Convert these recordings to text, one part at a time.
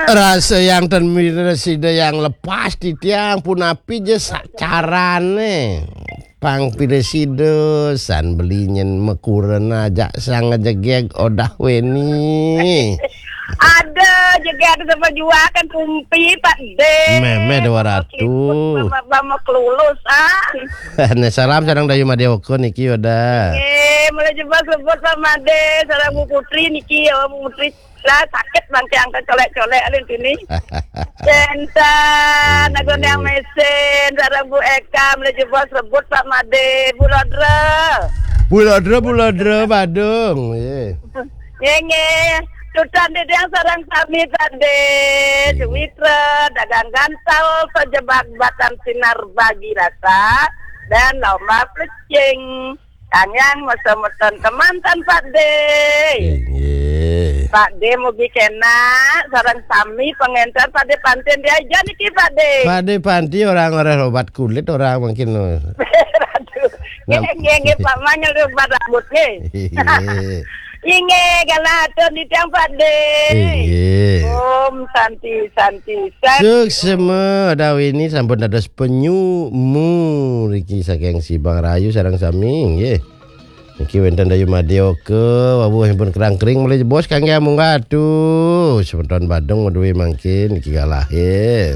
Rasa yang termirasida yang lepas di tiang pun api je carane. Pang piresido san belinya mekuren aja sang ngejegeg odah weni. Ada juga ada sama jual kan kumpi Pak De. Meme 200. Mama kelulusan. Nah, salam sareng dayu Madeoko niki udah. Mulai jebak sebut sama De, sareng Bu Putri niki ya Bu Putri lah sakit bangke angkat colek-colek alin sini. Centan aku yang mesin sareng Bu Eka mulai jebak sebut Pak Made Buladra Badung. Nge Tutan di yang sarang kami tadi Suwitra dagang gantau sejebak batan sinar bagi rasa dan lomba plecing kanyang mesen-mesen kemantan Pak De. Pak De mau bikin sarang kami pengentar Pak De pantin dia aja nih Pak De. Pak De panti orang-orang obat kulit orang mungkin. Aduh, nge Pak Manyel obat rambutnya. Inge galaton di tiang Pak De. Santi. Suksema dawi ini sampun dados penyumu Riki saking si Bang Rayu sareng sami nggih. Niki wonten dayu Madeoke wabuh pun kerang-kering mulai bos kangge munggah aduh sepenton Badung meduwi mangkin niki galahe.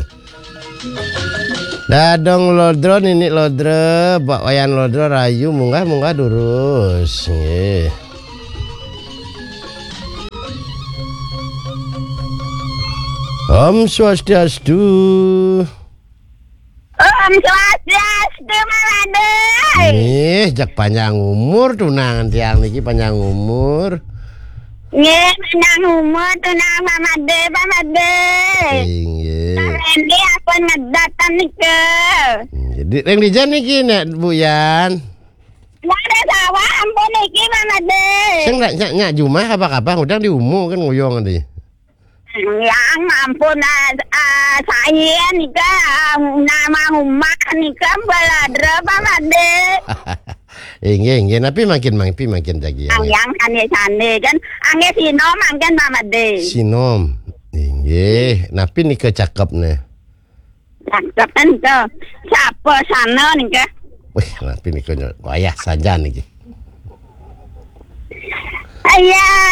Dadong lodro nini lodro bak wayan lodro Rayu munggah durus nggih. Om Swastiastu. Om Swastiastu Mamade. Nih, jak panjang umur tunangan tiang niki panjang umur. Nggih, panjang umur tunangan Mamade. Nggih. Ini apa ngedatan nike? Jadi reng dijan niki nek Bu Yan. Lah ada sawah ampun niki Mamade. Sing nyak Jumah apa-apa udang diumu kan nguyong tadi. Yang ampun saya nika nama rumah nika Buladra Mamade. Nggih, napi makin jagi. Yang sane kan angge sinom anggen Mamade. Sinom. Nggih, napi nika cakepne. Cakep ento. Siapa sana nika? Wih, napi nika wayah saja niki. Ayah,